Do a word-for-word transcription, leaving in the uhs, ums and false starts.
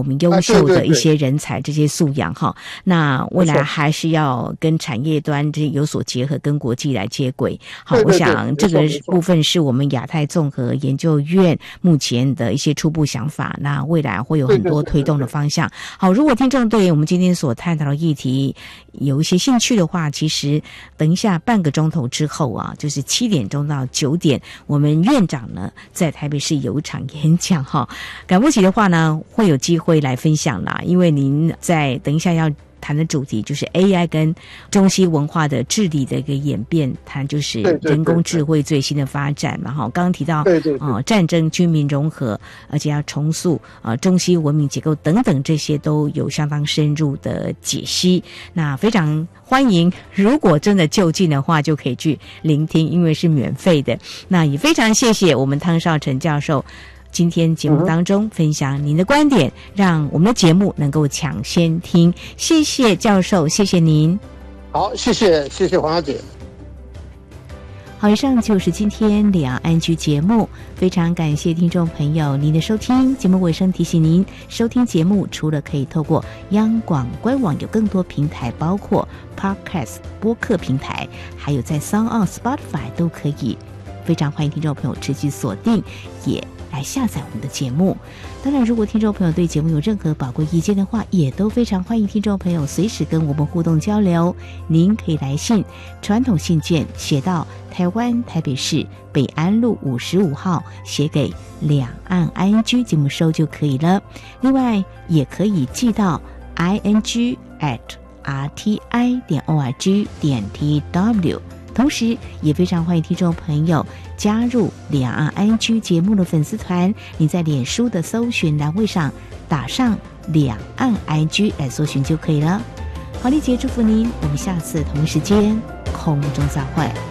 我们优秀的一些人才，这些素养哈。那未来还是要跟产业端这有所结合，跟国际来接轨。好，我想这个部分是我们亚太综合研究院目前的一些初步想法，那未来会有很多推动的方向。好，如果听众对我们今天所探讨的议题有一些兴趣的话，其实等一下半个钟头之后啊，就是七点钟到九点，我们院长呢在台北市有一场演讲哈，赶不及的话呢，会有机会来分享啦。因为您在等一下要谈的主题就是 A I 跟中西文化的治理的一个演变，谈就是人工智慧最新的发展嘛。哈，刚刚提到对对对、呃、战争、军民融合，而且要重塑啊、呃、中西文明结构等等，这些都有相当深入的解析。那非常欢迎，如果真的就近的话，就可以去聆听，因为是免费的。那也非常谢谢我们汤绍成教授。今天节目当中分享您的观点，让我们的节目能够抢先听。谢谢教授，谢谢您。 好，谢谢，谢谢黄小姐。 好，以上就是今天两岸居节目，非常感谢听众朋友您的收听。节目尾声提醒您，收听节目除了可以透过央广官网，有更多平台，包括 Podcast 播客平台，还有在 SoundOn、Spotify 都可以。非常欢迎听众朋友持续锁定，也来下载我们的节目。当然，如果听众朋友对节目有任何宝贵意见的话，也都非常欢迎听众朋友随时跟我们互动交流。您可以来信，传统信件写到台湾台北市北安路五十五号，写给两岸 I N G 节目收就可以了。另外，也可以寄到 I N G at R T I 点 O R G 点 T W。同时也非常欢迎听众朋友加入两岸 I N G 节目的粉丝团，你在脸书的搜寻栏位上打上两岸 I N G 来搜寻就可以了。好，丽姐祝福您，我们下次同时间空中再会。